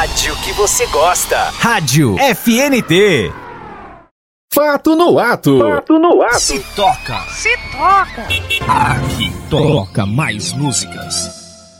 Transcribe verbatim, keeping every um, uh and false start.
rádio que você gosta. Rádio F N T. Fato no ato. Fato no ato. Se toca. Se toca. Aqui toca mais músicas.